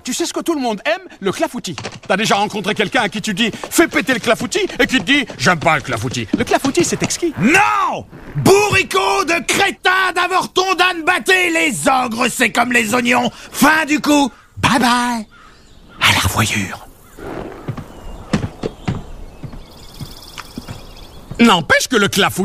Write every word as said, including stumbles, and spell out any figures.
Tu sais ce que tout le monde aime? Le clafoutis. T'as déjà rencontré quelqu'un à qui tu dis « fais péter le clafoutis » et qui te dit « j'aime pas le clafoutis ». Le clafoutis, c'est exquis. Non! Bourricot de crétin d'avorton d'âne batté, les ogres, c'est comme les oignons. Fin du coup. Bye bye. À la revoyure. N'empêche que le clafoutis